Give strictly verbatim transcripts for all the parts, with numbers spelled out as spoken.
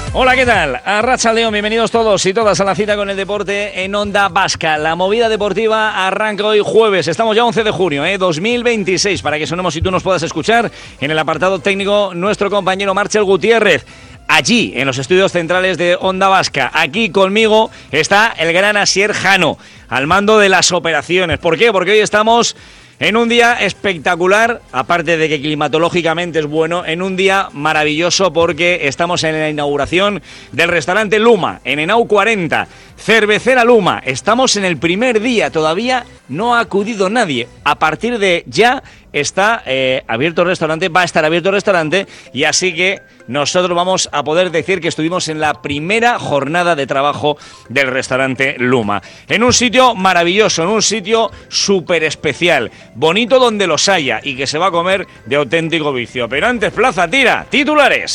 Hola, ¿qué tal? Arratsaldeon, bienvenidos todos y todas a la cita con el deporte en Onda Vasca. La movida deportiva arranca hoy jueves, estamos ya once de junio, ¿eh? dos mil veintiséis, para que sonemos y tú nos puedas escuchar en el apartado técnico nuestro compañero Marcel Gutiérrez. Allí, en los estudios centrales de Onda Vasca, aquí conmigo está el gran Asier Jano, al mando de las operaciones. ¿Por qué? Porque hoy estamos en un día espectacular, aparte de que climatológicamente es bueno, en un día maravilloso porque estamos en la inauguración del restaurante Luma, en Henao cuarenta, Cervecera Luma. Estamos en el primer día, todavía no ha acudido nadie. A partir de ya está eh, abierto el restaurante, va a estar abierto el restaurante, y así que nosotros vamos a poder decir que estuvimos en la primera jornada de trabajo del restaurante Luma. En un sitio maravilloso, en un sitio súper especial, bonito donde los haya y que se va a comer de auténtico vicio. Pero antes, Plaza Tira, titulares.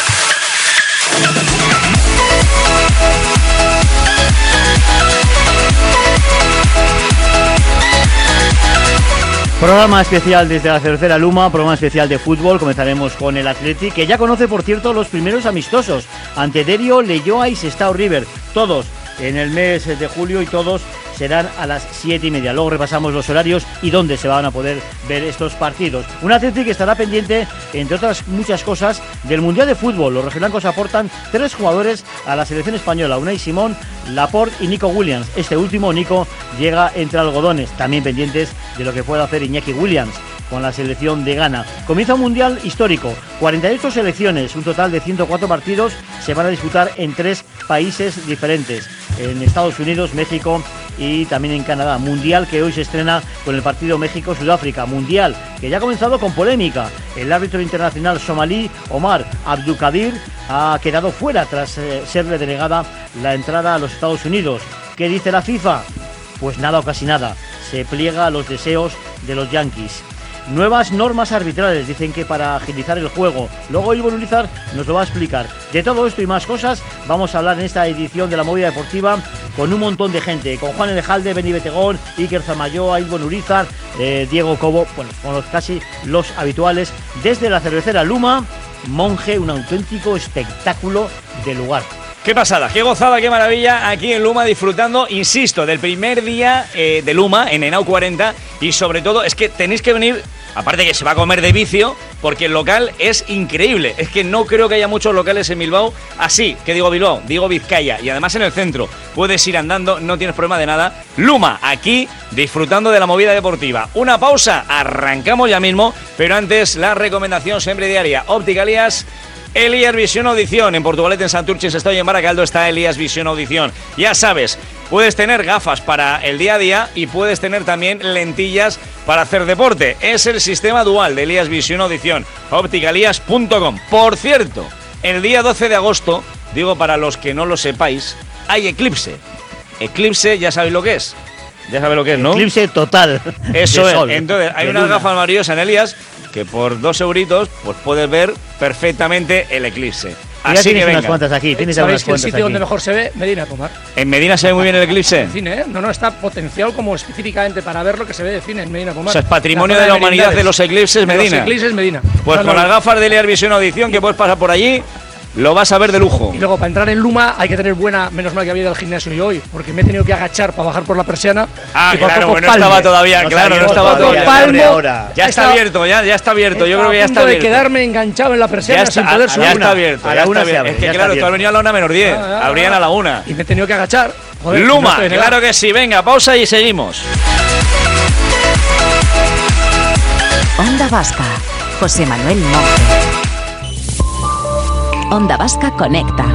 Programa especial desde la Cervecera Luma, programa especial de fútbol. Comenzaremos con el Athletic, que ya conoce, por cierto, los primeros amistosos ante Derio, Leioa y Sestao River. Todos en el mes de julio y todos serán a las siete y media. Luego repasamos los horarios y dónde se van a poder ver estos partidos. Un Athletic que estará pendiente, entre otras muchas cosas, del Mundial de Fútbol. Los rojiblancos aportan tres jugadores a la selección española: Unai Simón, Laporte y Nico Williams. Este último, Nico, llega entre algodones. También pendientes de lo que pueda hacer Iñaki Williams con la selección de Ghana. Comienza un mundial histórico, cuarenta y ocho selecciones, un total de ciento cuatro partidos se van a disputar en tres países diferentes, en Estados Unidos, México y también en Canadá. Mundial que hoy se estrena con el partido México-Sudáfrica. Mundial que ya ha comenzado con polémica. El árbitro internacional somalí Omar Abdulkadir ha quedado fuera tras eh, serle denegada la entrada a los Estados Unidos. ¿Qué dice la FIFA? Pues nada o casi nada. Se pliega a los deseos de los Yankees. Nuevas normas arbitrales, dicen que para agilizar el juego. Luego Ilvo Urizar nos lo va a explicar. De todo esto y más cosas vamos a hablar en esta edición de la Movida Deportiva con un montón de gente, con Juan Elejalde, Beni Betegón, Iker Zamayoa, Ilvo Urizar, eh, Diego Cobo, bueno, con los, casi los habituales. Desde la Cervecera Luma, Monje, un auténtico espectáculo de lugar. Qué pasada, qué gozada, qué maravilla aquí en Luma, disfrutando, insisto, del primer día eh, de Luma en Henao cuarenta, y sobre todo es que tenéis que venir, aparte que se va a comer de vicio, porque el local es increíble. Es que no creo que haya muchos locales en Bilbao así, que digo Bilbao, digo Vizcaya, y además en el centro puedes ir andando, no tienes problema de nada. Luma, aquí disfrutando de la movida deportiva. Una pausa, arrancamos ya mismo, pero antes la recomendación siempre diaria. Óptica Elías, Elías Visión Audición. En Portugalete, en Santurce, en Sestao y en Baracaldo está Elías Visión Audición. Ya sabes, puedes tener gafas para el día a día y puedes tener también lentillas para hacer deporte. Es el sistema dual de Elías Visión Audición. óptica elías punto com. Por cierto, el día doce de agosto, digo para los que no lo sepáis, hay eclipse. Eclipse, ya sabéis lo que es. Ya sabéis lo que es, ¿no? Eclipse total. Eso es. Sol, Entonces, hay unas luna. gafas maravillosas en Elías que por dos euritos pues puedes ver perfectamente el eclipse. Ya Así tienes que unas venga. cuantas aquí, tienes ¿Sabéis unas que el cuantas sitio aquí. donde mejor se ve? Medina Pomar. ¿En Medina se ve muy bien el eclipse? En cine, ¿eh? No, no, está potenciado como específicamente para ver lo que se ve de cine en Medina Pomar. O sea, es patrimonio La zona de la humanidad merindades. de los eclipses Medina. Los eclipses Medina. Pues No, con no, las gafas de Elías Visión Audición, que puedes pasar por allí, lo vas a ver de lujo. Y luego, para entrar en Luma hay que tener buena, menos mal que había ido al gimnasio yo hoy, porque me he tenido que agachar para bajar por la persiana. Ah, y por claro, poco bueno, palmo. estaba todavía, No claro, sabía, no estaba todavía, todavía. ya abre Palmo. ahora. Ya está Estaba- abierto, ya, ya está abierto. Yo Estaba creo que ya a está punto de abierto. quedarme enganchado en la persiana Ya sin está, poder ya subir. está abierto. A ya la está una se abierto. abre, Es que ya está claro, tú has abierto. venido a la una menos diez. Ah, ah, Abrían ah. a la una. Y me he tenido que agachar. Joder, no Luma, estoy en claro edad. que sí. Venga, pausa y seguimos. Onda Vasca, José Manuel Monge. Onda Vasca conecta.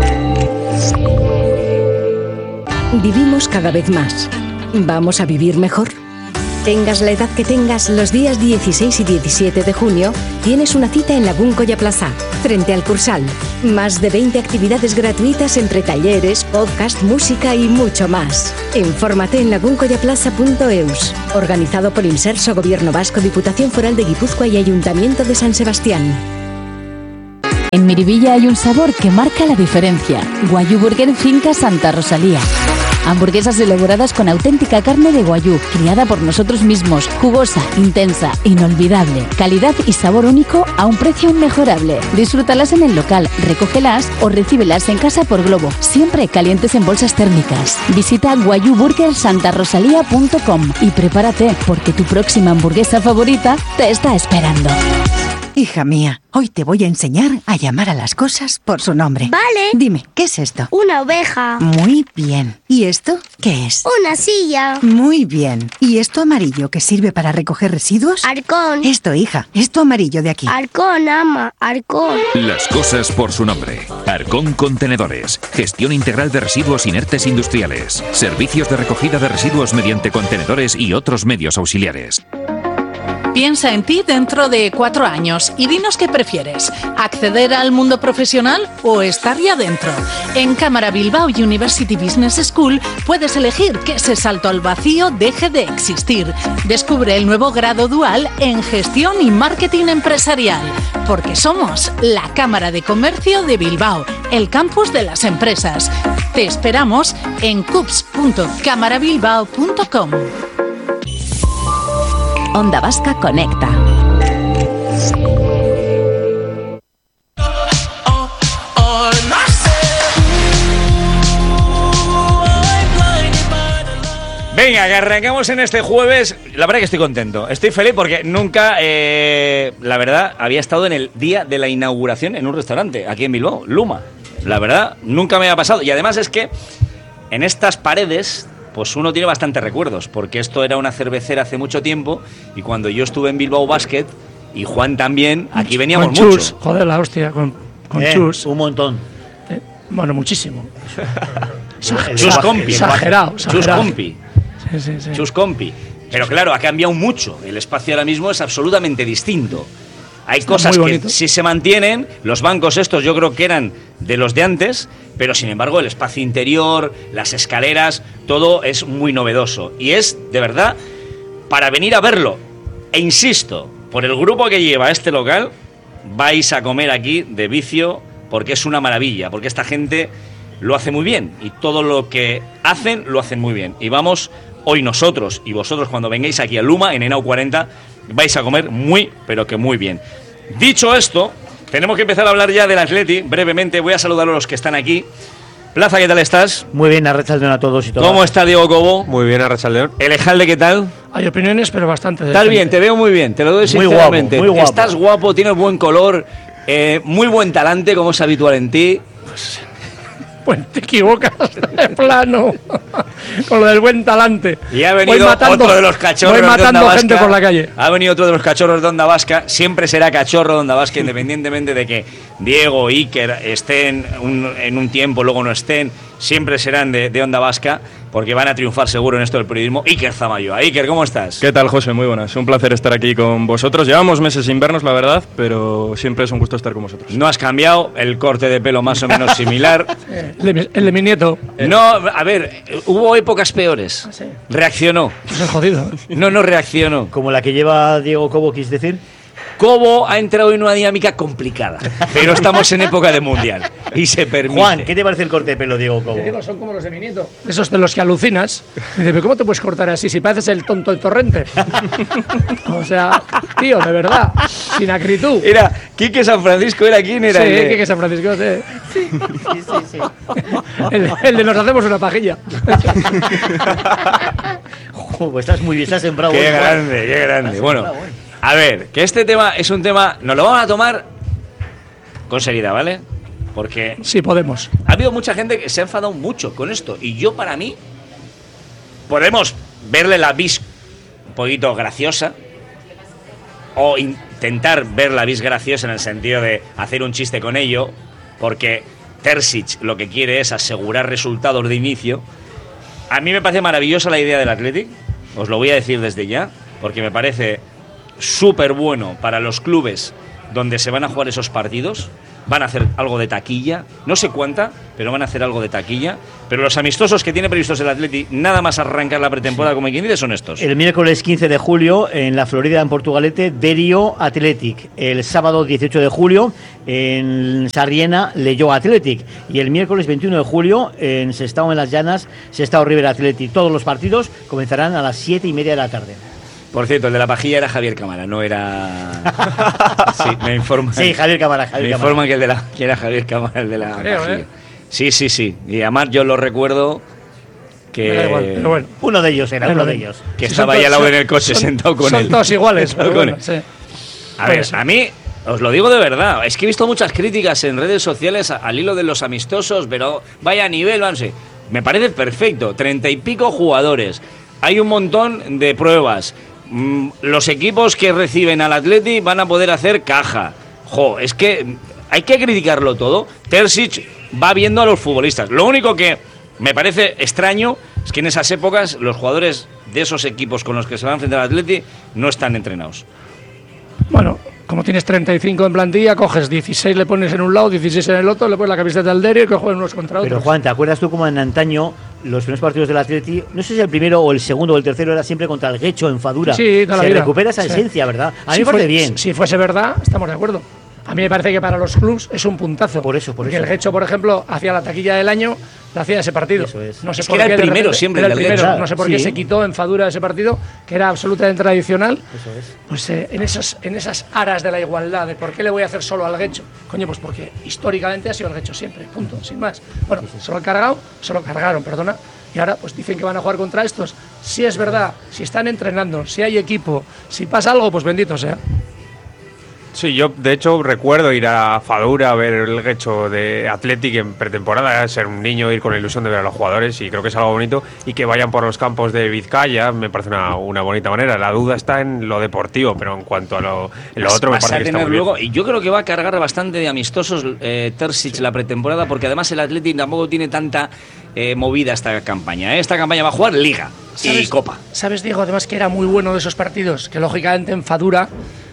Vivimos cada vez más. ¿Vamos a vivir mejor? Tengas la edad que tengas, los días dieciséis y diecisiete de junio tienes una cita en Lagun Colla Plaza, frente al Cursal. Más de veinte actividades gratuitas entre talleres, podcast, música y mucho más. Infórmate en laguncollaplaza punto eus. Organizado por Inserso, Gobierno Vasco, Diputación Foral de Guipúzcoa y Ayuntamiento de San Sebastián. En Miribilla hay un sabor que marca la diferencia. Guayu Burger Finca Santa Rosalía. Hamburguesas elaboradas con auténtica carne de Wagyu, criada por nosotros mismos, jugosa, intensa, inolvidable, calidad y sabor único a un precio inmejorable. Disfrútalas en el local, recógelas o recíbelas en casa por globo, siempre calientes en bolsas térmicas. Visita wagyu burger santa rosalía punto com y prepárate porque tu próxima hamburguesa favorita te está esperando. Hija mía, hoy te voy a enseñar a llamar a las cosas por su nombre. Vale. Dime, ¿qué es esto? Una oveja. Muy bien. ¿Y esto qué es? Una silla. Muy bien. ¿Y esto amarillo que sirve para recoger residuos? Arcón. Esto, hija, esto amarillo de aquí. Arcón, ama, Arcón. Las cosas por su nombre. Arcón Contenedores. Gestión integral de residuos inertes industriales. Servicios de recogida de residuos mediante contenedores y otros medios auxiliares. Piensa en ti dentro de cuatro años y dinos qué prefieres, acceder al mundo profesional o estar ya dentro. En Cámara Bilbao University Business School puedes elegir que ese salto al vacío deje de existir. Descubre el nuevo grado dual en Gestión y Marketing Empresarial, porque somos la Cámara de Comercio de Bilbao, el campus de las empresas. Te esperamos en cups punto cámara bilbao punto com. Onda Vasca Conecta. Venga, que arrancamos en este jueves. La verdad que estoy contento, estoy feliz porque nunca, eh, la verdad, había estado en el día de la inauguración en un restaurante aquí en Bilbao, Luma. La verdad, nunca me había pasado. Y además es que en estas paredes, pues uno tiene bastantes recuerdos, porque esto era una cervecera hace mucho tiempo y cuando yo estuve en Bilbao Basket y Juan también, aquí veníamos con Chus, mucho. joder, la hostia, con, con eh, Chus. Un montón. Eh, bueno, muchísimo. Chus Compi. Exagerado, Chus exagerado. Compi. Sí, sí, sí. Chus Compi. Pero claro, ha cambiado mucho. El espacio ahora mismo es absolutamente distinto. Hay Está cosas muy que bonito. sí se mantienen. Los bancos estos yo creo que eran de los de antes, pero sin embargo el espacio interior, las escaleras, todo es muy novedoso. Y es, de verdad, para venir a verlo. E insisto, por el grupo que lleva este local, vais a comer aquí de vicio porque es una maravilla, porque esta gente lo hace muy bien y todo lo que hacen lo hacen muy bien. Y vamos, hoy nosotros y vosotros cuando vengáis aquí a Luma, en Henao cuarenta, vais a comer muy, pero que muy bien. Dicho esto, tenemos que empezar a hablar ya del Atleti. Brevemente voy a saludar a los que están aquí. Plaza, ¿qué tal estás? Muy bien, arrachaldeón a todos y todas. ¿Cómo está Diego Cobo? Muy bien, arrachaldeón. Ejalde, ¿qué tal? Hay opiniones, pero bastante. de Estás gente. bien, te veo muy bien, te lo doy Muy sinceramente. guapo, muy guapo. Estás guapo, tienes buen color, eh, muy buen talante, como es habitual en ti. Pues te equivocas de plano con lo del buen talante. Y ha Voy venido matando- otro de los cachorros voy de matando Onda gente Vasca. por la calle. Ha venido otro de los cachorros de Onda Vasca. Siempre será cachorro de Onda Vasca, independientemente de que Diego, Iker estén un- en un tiempo, luego no estén. Siempre serán de, de Onda Vasca, porque van a triunfar seguro en esto del periodismo. Iker Zamayoa. Iker, ¿cómo estás? ¿Qué tal, José? Muy buenas. Un placer estar aquí con vosotros. Llevamos meses sin vernos, la verdad, pero siempre es un gusto estar con vosotros. No has cambiado, el corte de pelo más o menos similar. El de, el de mi nieto. No, a ver, hubo épocas peores. Sí. Reaccionó. Pues es jodido. No, no reaccionó. Como la que lleva Diego Cobo, ¿quieres decir? Cobo ha entrado en una dinámica complicada, pero estamos en época de mundial y se permite. Juan, ¿qué te parece el corte de pelo, Diego Cobo? Te digo, son como los de mi nieto. Esos de los que alucinas. Y dice, ¿pero cómo te puedes cortar así si pareces el tonto del torrente? O sea, tío, de verdad, sin acritud. Era Quique San Francisco, ¿era quién era? Sí, el de- que San Francisco, sí. Sí, sí, sí. El, el de nos hacemos una pajilla. Jo, pues estás muy bien, estás sembrado. Qué hoy, Juan. grande, qué grande. Bueno, a ver, que este tema es un tema, nos lo vamos a tomar con seriedad, ¿vale? Porque Sí, podemos. ha habido mucha gente que se ha enfadado mucho con esto y yo para mí podemos verle la vis un poquito graciosa o intentar ver la vis graciosa en el sentido de hacer un chiste con ello, porque Terzic lo que quiere es asegurar resultados de inicio. A mí me parece maravillosa la idea del Athletic, os lo voy a decir desde ya, porque me parece súper bueno para los clubes donde se van a jugar esos partidos, van a hacer algo de taquilla, no sé cuánta, pero van a hacer algo de taquilla. Pero los amistosos que tiene previstos el Atleti, nada más arrancar la pretemporada, como quien dice, son estos. El miércoles quince de julio, en la Florida, en Portugalete, Derio Athletic. El sábado dieciocho de julio, en Sarriena, Leyó Athletic. Y el miércoles veintiuno de julio, en Sestao, en Las Llanas, Sestao River Athletic. Todos los partidos comenzarán a las siete y media de la tarde. Por cierto, el de la pajilla era Javier Cámara, no era... Sí, me informan. Sí, Javier Cámara, Javier me Cámara. informan que, el de la... que era Javier Cámara el de la Creo, pajilla. ¿eh? Sí, sí, sí. Y además yo lo recuerdo que... Me da igual, pero bueno. Uno de ellos era, Pero uno de bueno. ellos. Que Sí, estaba son ahí al lado todos- en el coche son- sentado con son él. todos iguales, Sentado pero con bueno, él. sí. A ver, Pues- a mí, os lo digo de verdad, es que he visto muchas críticas en redes sociales a- al hilo de los amistosos, pero vaya nivel, no sé. Me parece perfecto, treinta y pico jugadores, hay un montón de pruebas. Mm, los equipos que reciben al Atleti van a poder hacer caja. Jo, es que hay que criticarlo todo. Terzic va viendo a los futbolistas. Lo único que me parece extraño es que en esas épocas los jugadores de esos equipos con los que se van a enfrentar al Atleti no están entrenados. Bueno, como tienes treinta y cinco en plantilla, coges dieciséis, le pones en un lado, dieciséis en el otro, le pones la camiseta del Derio y que jueguen unos contra otros. Pero Juan, ¿te acuerdas tú cómo en antaño los primeros partidos del Atleti, no sé si el primero o el segundo o el tercero, era siempre contra el Guecho en Fadura? Sí, toda la Se vida. recupera esa Sí. esencia, ¿verdad? A mí Si me parece fue- bien. Si fuese verdad, estamos de acuerdo. A mí me parece que para los clubs es un puntazo. Por eso, por Porque eso. el Guecho, por ejemplo, hacía la taquilla del año, la hacía ese partido. Eso es. No sé Es que por era qué el de primero repente- siempre, era el el del primero. Guecho. No sé por qué Sí. se quitó en Fadura ese partido, que era absolutamente tradicional. Eso es. Pues eh, en, esos, en esas aras de la igualdad, de por qué le voy a hacer solo al Guecho. Coño, pues porque históricamente ha sido el Guecho siempre, punto, sin más. Bueno, se lo han cargado, se lo cargaron, perdona. Y ahora pues dicen que van a jugar contra estos. Si es verdad, si están entrenando, si hay equipo, si pasa algo, pues bendito sea. Sí, yo de hecho recuerdo ir a Fadura a ver el Guecho de Athletic en pretemporada, ser un niño, ir con la ilusión de ver a los jugadores, y creo que es algo bonito, y que vayan por los campos de Vizcaya me parece una, una bonita manera. La duda está en lo deportivo, pero en cuanto a lo, en lo Vas- otro me vas a parece que está tener muy bien. luego, y yo creo que va a cargar bastante de amistosos eh, Terzic la pretemporada, porque además el Atleti tampoco tiene tanta eh, movida esta campaña. ¿eh? Esta campaña va a jugar Liga y ¿Sabes- Copa. ¿Sabes, Diego? Además que era muy bueno de esos partidos, que lógicamente en Fadura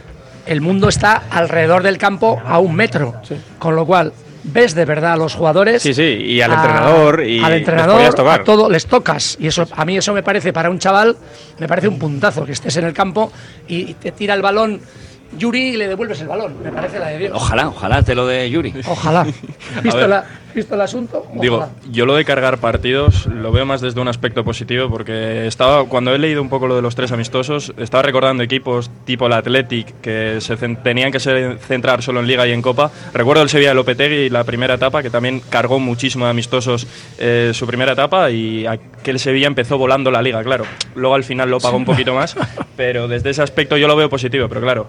el mundo está alrededor del campo a un metro. Con lo cual, ves de verdad a los jugadores. Sí, sí, y al a- entrenador, y al les entrenador, podías tocar. a todo les tocas. Y eso, a mí eso me parece, para un chaval, me parece un puntazo, que estés en el campo y te tira el balón Yuri y le devuelves el balón. Me parece la de Dios. Ojalá, ojalá te lo de Yuri. Ojalá. ¿Visto, ver. la- ¿Visto el asunto? Digo, Ojalá. yo lo de cargar partidos lo veo más desde un aspecto positivo, porque estaba, cuando he leído un poco lo de los tres amistosos, estaba recordando equipos tipo el Athletic que se cen- tenían que se- centrar solo en Liga y en Copa. Recuerdo el Sevilla de Lopetegui, la primera etapa, que también cargó muchísimo de amistosos eh, su primera etapa, y aquel Sevilla empezó volando la Liga, claro. Luego al final lo pagó un poquito más, pero desde ese aspecto yo lo veo positivo, pero claro,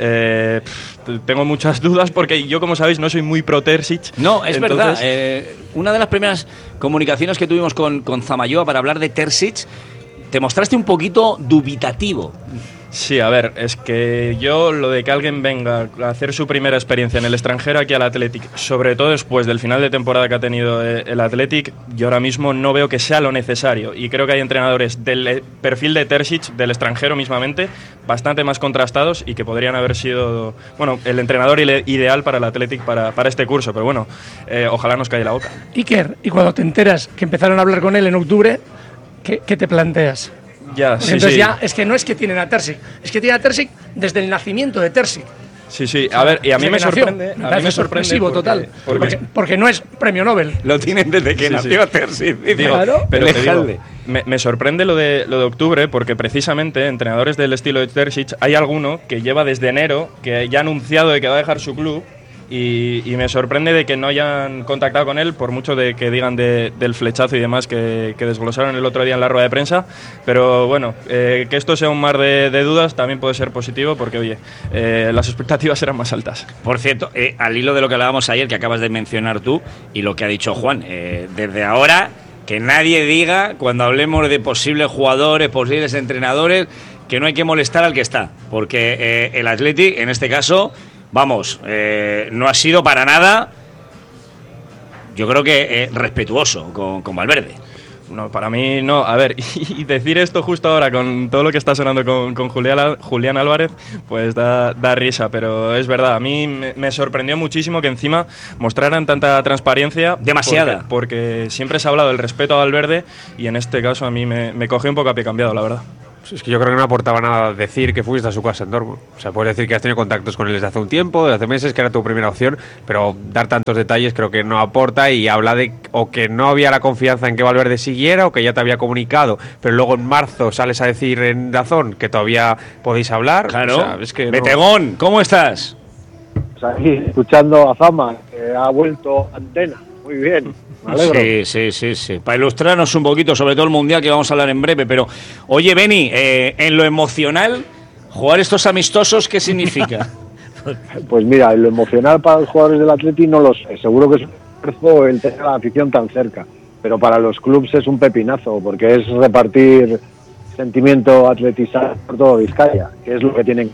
eh, pff, tengo muchas dudas porque yo, como sabéis, no soy muy pro Terzic. No, es Entonces, verdad. eh, una de las primeras comunicaciones que tuvimos con, con Zamayoa para hablar de Terzic, te mostraste un poquito dubitativo. Sí, a ver, es que yo lo de que alguien venga a hacer su primera experiencia en el extranjero aquí al Athletic, sobre todo después del final de temporada que ha tenido eh, el Athletic, yo ahora mismo no veo que sea lo necesario, y creo que hay entrenadores del eh, perfil de Terzic, del extranjero mismamente, bastante más contrastados y que podrían haber sido, bueno, el entrenador ile- ideal para el Athletic para, para este curso, pero bueno, eh, ojalá nos calle la boca. Iker, y cuando te enteras que empezaron a hablar con él en octubre, ¿qué, qué te planteas? Ya, Porque sí, entonces sí. ya es que no es que tienen a Terzic, es que tienen a Terzic desde el nacimiento de Terzic. Sí, sí, a ver, y a mí Desde me que nació. sorprende, Me a mí parece me sorprende sorpresivo porque- total, porque- porque, porque no es premio Nobel. Lo tienen desde que Sí, nació sí. Terzic. Digo, Claro. pero te digo, Alejandre. me, me sorprende lo de, lo de octubre, porque precisamente entrenadores del estilo de Terzic hay alguno que lleva desde enero, que ya ha anunciado de que va a dejar su club, y, y me sorprende de que no hayan contactado con él, por mucho de que digan de- del flechazo y demás que, que desglosaron el otro día en la rueda de prensa. Pero bueno, eh, que esto sea un mar de, de dudas también puede ser positivo, porque oye, eh, las expectativas eran más altas. Por cierto, eh, al hilo de lo que hablábamos ayer, que acabas de mencionar tú, y lo que ha dicho Juan, eh, desde ahora, que nadie diga, cuando hablemos de posibles jugadores, posibles entrenadores, que no hay que molestar al que está, porque eh, el Athletic, en este caso, vamos, eh, no ha sido para nada, yo creo que eh, respetuoso con, con Valverde. No, para mí no. A ver, y decir esto justo ahora con todo lo que está sonando con, con Julián, Julián Álvarez, pues da, da risa, pero es verdad. A mí me, me sorprendió muchísimo que encima mostraran tanta transparencia. Demasiada. Porque, porque siempre se ha hablado del respeto a Valverde y en este caso a mí me, me cogió un poco a pie cambiado, la verdad. Es que yo creo que no aportaba nada decir que fuiste a su casa en Dortmund. O sea, puedes decir que has tenido contactos con él desde hace un tiempo, desde hace meses, que era tu primera opción, pero dar tantos detalles creo que no aporta y habla de o que no había la confianza en que Valverde siguiera o que ya te había comunicado, pero luego en marzo sales a decir en Dazón que todavía podéis hablar. Claro. O sea, es que no. Betegón, ¿cómo estás? Pues aquí, escuchando a Zama, que ha vuelto Antena. Muy bien. Me alegro. Sí, sí, sí, sí. Para ilustrarnos un poquito, sobre todo el Mundial, que vamos a hablar en breve. Pero, oye, Beni, eh, en lo emocional, jugar estos amistosos, ¿qué significa? Pues mira, en lo emocional para los jugadores del Atleti no lo sé. Seguro que es un esfuerzo el tener a la afición tan cerca. Pero para los clubes es un pepinazo, porque es repartir sentimiento atletizado por todo Vizcaya, que es lo que tienen.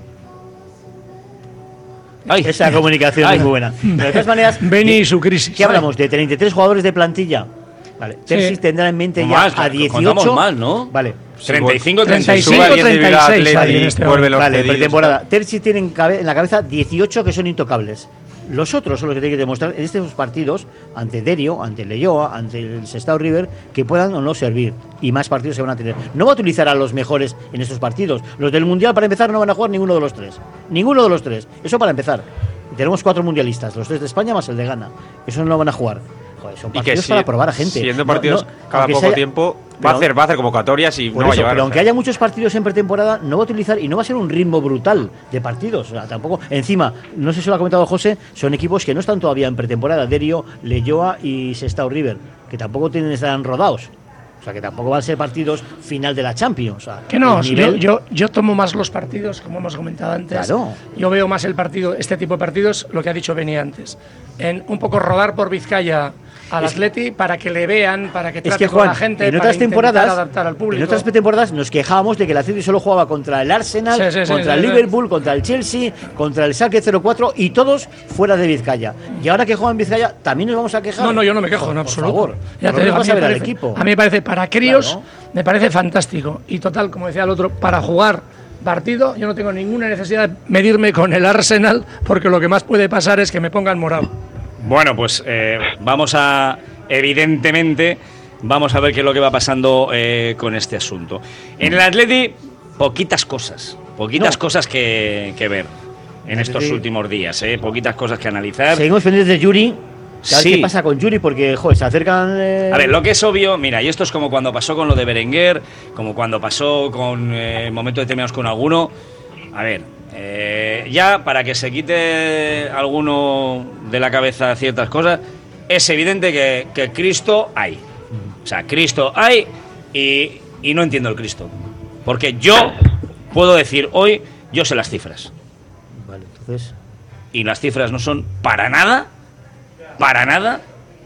Ay, esa comunicación ay. es muy buena. Pero de todas maneras, Beni y su crisis. ¿qué hablamos? ¿De treinta y tres jugadores de plantilla? Vale, Terzic Sí. tendrá en mente ya Más, a dieciocho. contamos más, ¿no? Vale. treinta y cinco, treinta y treinta y seis. cinco, treinta y seis hay en este vuelve momento. los Vale, pedidos, pretemporada. Terzic tiene en, cabe- en la cabeza dieciocho que son intocables. Los otros son los que tienen que demostrar en estos partidos, ante Derio, ante Leyoa, ante el Sestao River, que puedan o no servir. Y más partidos se van a tener. No va a utilizar a los mejores en estos partidos. Los del Mundial, para empezar, no van a jugar ninguno de los tres. Ninguno de los tres. Eso para empezar. Tenemos cuatro mundialistas, los tres de España más el de Ghana. Esos no van a jugar. Joder, son Y que partidos si- para probar a gente. siendo No, partidos no, cada aunque poco se haya- tiempo, va pero- a hacer va a hacer convocatorias y Por no va a eso, llevar. pero o aunque sea. haya muchos partidos en pretemporada, no va a utilizar y no va a ser un ritmo brutal de partidos. O sea, tampoco. Encima, no sé si lo ha comentado José, son equipos que no están todavía en pretemporada. Derio, Leyoa y Sestao River, que tampoco tienen estarán rodados. O sea, que tampoco van a ser partidos final de la Champions. O sea, Que no, el yo, nivel- yo, yo tomo más los partidos, como hemos comentado antes. Claro. Yo veo más el partido, este tipo de partidos, lo que ha dicho Beni antes. En un poco rodar por Vizcaya al Atleti para que le vean, para que Es trate que, con Juan, la gente, en para otras intentar temporadas, adaptar al público. en otras pretemporadas nos quejábamos de que el Atleti solo jugaba contra el Arsenal, Sí, sí, sí, contra sí, el sí. Liverpool, contra el Chelsea, contra el Schalke cero cuatro y todos fuera de Vizcaya. Y ahora que juegan en Vizcaya, también nos vamos a quejar. No, no, yo no me quejo, Por- en por absoluto. favor. Ya Por te lo digo, a menos mí, a me ver al parece, equipo. a mí me parece para críos, Claro. me parece fantástico. Y total, como decía el otro, para jugar partido, yo no tengo ninguna necesidad de medirme con el Arsenal, porque lo que más puede pasar es que me pongan morado. Bueno, pues eh, vamos a, evidentemente, vamos a ver qué es lo que va pasando eh, con este asunto. En el Atleti, poquitas cosas, poquitas No. cosas que, que ver en estos Atleti- últimos días, eh, poquitas cosas que analizar. Seguimos pendientes de Yuri. A ver Sí. qué pasa con Yuri, porque, joder, se acercan. eh, A ver, lo que es obvio, mira, y esto es como cuando pasó con lo de Berenguer, como cuando pasó con eh, momentos determinados con alguno. A ver, eh, ya para que se quite alguno de la cabeza ciertas cosas, es evidente que, que Cristo hay. O sea, Cristo hay y, y no entiendo el Cristo. Porque yo puedo decir hoy, yo sé las cifras. Vale, entonces. Y las cifras no son para nada, para nada,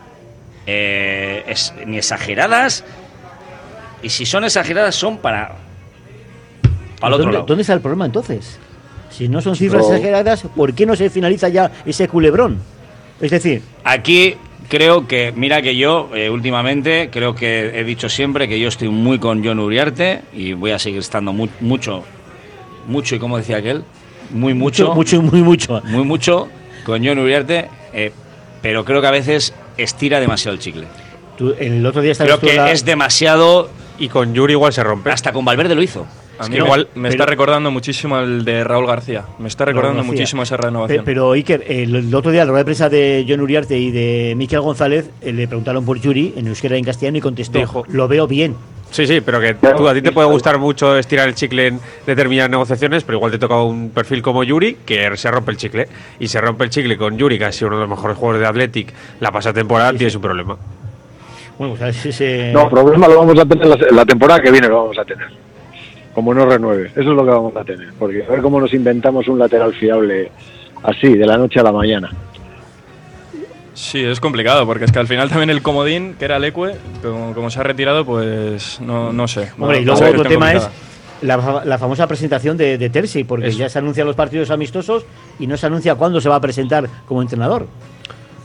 eh, es, ni exageradas. Y si son exageradas, son para, para el otro ¿Dónde, lado. ¿Dónde está el problema entonces? Si no son cifras No. exageradas, ¿por qué no se finaliza ya ese culebrón? Es decir, Aquí creo que, mira que yo eh, últimamente, creo que he dicho siempre que yo estoy muy con Jon Uriarte y voy a seguir estando mu- mucho, mucho, y como decía aquel, muy mucho, mucho, muy mucho. muy mucho con Jon Uriarte, eh, pero creo que a veces estira demasiado el chicle. tú, el otro día estabas Creo tú que en la- es demasiado... Y con Yuri igual se rompe. Hasta con Valverde lo hizo. A Es mí que igual no, me pero- está recordando muchísimo al de Raúl García. Me está recordando García. muchísimo esa Pe- renovación. Pero Iker, el, el otro día en la rueda de prensa de Jon Uriarte y de Miquel González eh, le preguntaron por Yuri en euskera y en castellano y contestó, Dijo- lo veo bien. Sí, sí, pero que tú, a ti te puede gustar mucho estirar el chicle en determinadas negociaciones, pero igual te toca un perfil como Yuri que se rompe el chicle. Y se rompe el chicle con Yuri, que ha sido uno de los mejores jugadores de Athletic la pasada temporada, tienes un problema. Bueno, pues a ver si se... No, problema lo vamos a tener la, la temporada que viene, lo vamos a tener. Como no renueve, eso es lo que vamos a tener. Porque a ver cómo nos inventamos un lateral fiable así, de la noche a la mañana. Sí, es complicado, porque es que al final también el comodín, que era Leque, como, como se ha retirado, pues no, no sé. Hombre, y Va a luego ser otro cuestión tema es complicada. la, la famosa presentación de, de Terzic, porque Eso. ya se anuncian los partidos amistosos y no se anuncia cuándo se va a presentar como entrenador.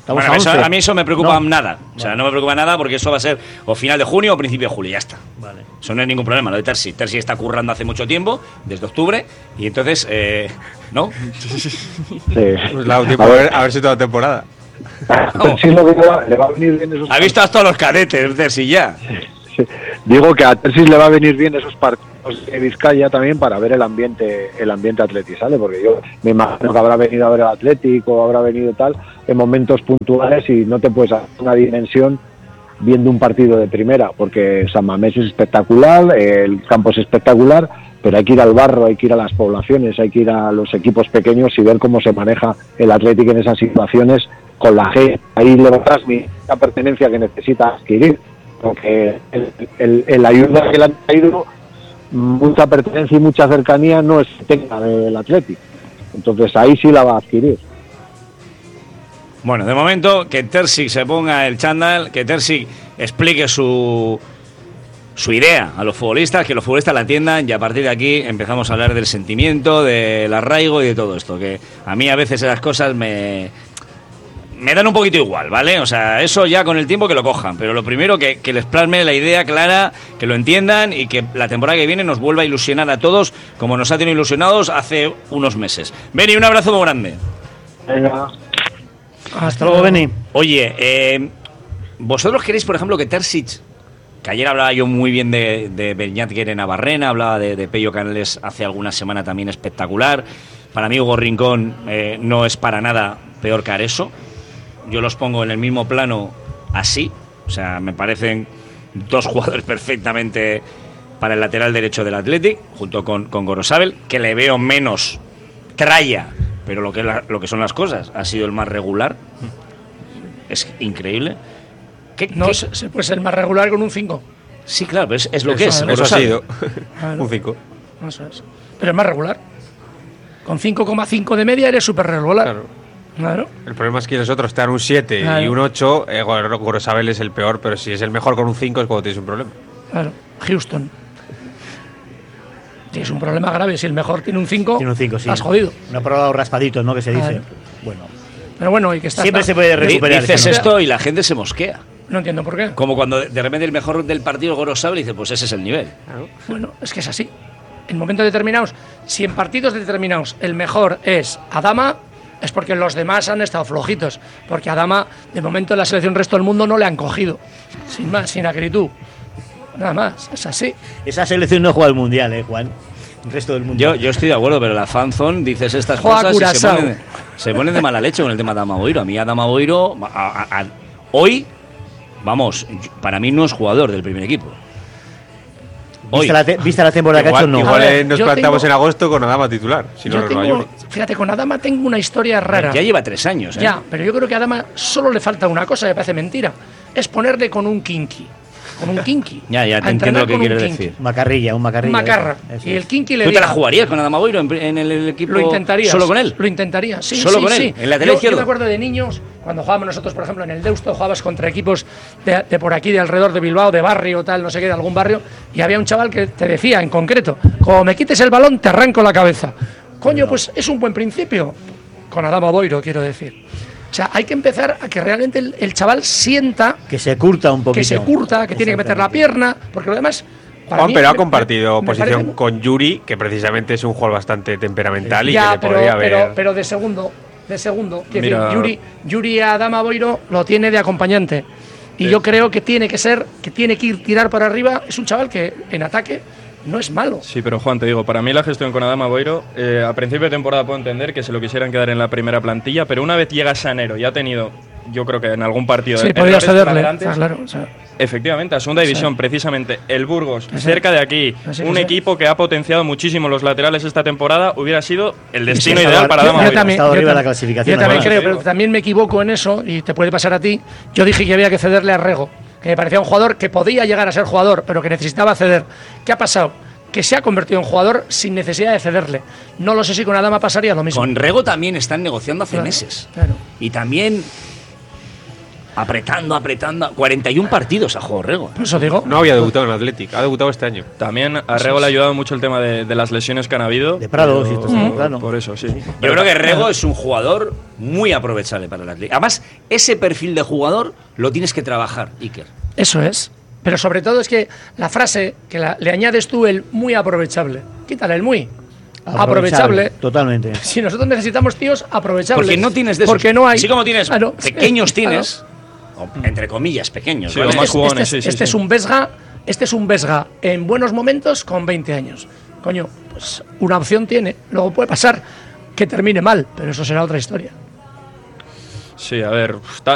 Bueno, a, eso, once. a mí eso me preocupa no. nada. O sea, no me preocupa nada porque eso va a ser o final de junio o principio de julio, ya está. Vale. Eso no es ningún problema. Lo de Terzi. Terzi está currando hace mucho tiempo, desde octubre, y entonces, eh, ¿no? Sí. Pues la última, a ver, a ver si toda temporada. Terzi lo que le va, le va a venir bien esos Ha visto a todos los cadetes, Terzi, ya. Sí. Digo que a Terzi le va a venir bien esos partidos de Vizcaya también para ver el ambiente el ambiente Atleti, ¿sale? Porque yo me imagino que habrá venido a ver el Atlético o habrá venido tal en momentos puntuales y no te puedes hacer una dimensión viendo un partido de primera, porque San Mamés es espectacular, el campo es espectacular, pero hay que ir al barro, hay que ir a las poblaciones, hay que ir a los equipos pequeños y ver cómo se maneja el Atlético en esas situaciones con la G. Ahí le va a transmitir la pertenencia que necesita adquirir, porque el, el, el ayuda que le han traído, mucha pertenencia y mucha cercanía no es que tenga del Atlético. Entonces ahí sí la va a adquirir. Bueno, de momento que Terzi se ponga el chándal, que Terzi explique su su idea a los futbolistas, que los futbolistas la atiendan, y a partir de aquí empezamos a hablar del sentimiento, del arraigo y de todo esto, que a mí a veces esas cosas me me dan un poquito igual, ¿vale? O sea, eso ya con el tiempo que lo cojan, pero lo primero que, que les plasme la idea clara, que lo entiendan y que la temporada que viene nos vuelva a ilusionar a todos como nos ha tenido ilusionados hace unos meses. Beni, un abrazo muy grande. Venga. Hasta luego, Beni. Oye, eh, vosotros queréis, por ejemplo, que Terzic, que ayer hablaba yo muy bien de, de Beñat Guerre Navarrena, hablaba de, de Pello Canales hace alguna semana también espectacular. Para mí Hugo Rincón eh, no es para nada peor que Areso. Yo los pongo en el mismo plano así, o sea, me parecen dos jugadores perfectamente para el lateral derecho del Athletic, junto con, con Gorosabel, que le veo menos tralla, pero lo que, la, lo que son las cosas, ha sido el más regular. Es increíble. ¿Qué, no, qué? Se, se puede ser más regular con un cinco. Sí, claro, pero es, es lo eso, que es. Eso ha sido claro. un cinco. Eso es. Pero es más regular. Con cinco coma cinco de media eres súper regular. Claro. Claro. El problema es que los otros te dan un siete claro. y un ocho. Eh, Gorosabel es el peor, pero si es el mejor con un cinco es cuando tienes un problema. Claro, Houston. Tienes un problema grave. Si el mejor tiene un cinco, tiene un cinco, sí. Has jodido. No ha probado raspadito, ¿no? Que se dice. Claro. Bueno. Pero bueno, y que está. Siempre está. se puede recuperar. Dices esto y la gente se mosquea. No entiendo por qué. Como cuando de repente el mejor del partido Gorosabel dice, pues ese es el nivel. Claro. Bueno, es que es así. En momentos determinados, si en partidos determinados el mejor es Adama, es porque los demás han estado flojitos. Porque Adama, de momento en la selección resto del mundo no le han cogido. Sin más, sin acritud. Nada más, es así. Esa selección no juega al Mundial, ¿eh, Juan? El resto del mundo. Yo, yo estoy de acuerdo, pero la fanzone dices estas Juega cosas y se ponen, se ponen de mala leche con el tema de Adama Boiro. A mí Adama Boiro, a, a, a, hoy, vamos, para mí no es jugador del primer equipo. ¿Viste la, te, ¿Viste la temporada igual, que ha hecho? No. Igual ver, nos yo plantamos tengo, en agosto con Adama titular. Si no tengo, fíjate, con Adama tengo una historia rara. Ya lleva tres años. ¿eh? Ya, pero yo creo que a Adama solo le falta una cosa, me parece mentira. Es ponerle con un kinky. Con un kinky. ya, ya te entiendo lo que quieres decir. Macarrilla, un macarrilla. Macarra. Y el kinky le ¿Tú diga, te la jugarías con Adama Boiro en, en el, el equipo? Lo intentarías. ¿Solo con él? Lo intentaría, sí. ¿Solo sí, con sí. él? ¿En la tele yo, yo me acuerdo de niños, cuando jugábamos nosotros, por ejemplo, en el Deusto, jugabas contra equipos de, de por aquí, de alrededor de Bilbao, de barrio, tal, no sé qué, de algún barrio, y había un chaval que te decía, en concreto, como me quites el balón, te arranco la cabeza. Coño, pues es un buen principio. Con Adama Boiro, quiero decir. O sea, hay que empezar a que realmente el, el chaval sienta... Que se curta un poquito. Que se curta, que tiene que meter la pierna, porque lo demás... Juan, mí, pero ha me, compartido me, posición me parece... con Yuri, que precisamente es un jugador bastante temperamental y ya, que le pero, podría pero, haber... pero de segundo, de segundo. Mira... Decir, Yuri, Yuri a Adama Boiro lo tiene de acompañante. Y sí. yo creo que tiene que ser, que tiene que ir tirar para arriba. Es un chaval que en ataque no es malo. Sí, pero Juan, te digo, para mí la gestión con Adama Boiro, eh, a principio de temporada puedo entender que se lo quisieran quedar en la primera plantilla, pero una vez llega Sanero y ha tenido, yo creo que en algún partido... Sí, podría cederle, ah, claro. O sea, efectivamente, a segunda división, sí. precisamente el Burgos, sí. cerca de aquí, sí, un sí. equipo que ha potenciado muchísimo los laterales esta temporada, hubiera sido el destino sí, ideal sí, para yo, Adama yo Boiro. También, yo, yo, la clasificación yo también además. creo, pero también me equivoco en eso, y te puede pasar a ti. Yo dije que había que cederle a Rego, que me parecía un jugador que podía llegar a ser jugador, pero que necesitaba ceder. ¿Qué ha pasado? Que se ha convertido en jugador sin necesidad de cederle. No lo sé si con Adama pasaría lo mismo. Con Rego también están negociando hace claro, meses. Claro. Y también... apretando, apretando. cuarenta y uno partidos ha jugado Rego. Por eso digo. No había debutado en Athletic, ha debutado este año. También a Rego le ha ayudado mucho el tema de, de las lesiones que han habido. De Prado, sí, pero- sí, claro. Por eso, sí. Yo creo que Rego es un jugador muy aprovechable para el Atlético. Además, ese perfil de jugador lo tienes que trabajar, Iker. Eso es. Pero sobre todo es que la frase que la- le añades tú, el muy aprovechable. Quítale el muy. Aprovechable. Totalmente. Si nosotros necesitamos tíos aprovechables. Porque no tienes de esos. Porque no hay. Así como tienes Claro. pequeños Claro. tienes, o entre comillas, pequeños. Sí, ¿vale? los más Este, jugones, este es- sí, sí, este sí. es un Vesga, este es un Vesga en buenos momentos con veinte años. Coño, pues una opción tiene. Luego puede pasar que termine mal, pero eso será otra historia. Sí, a ver, está,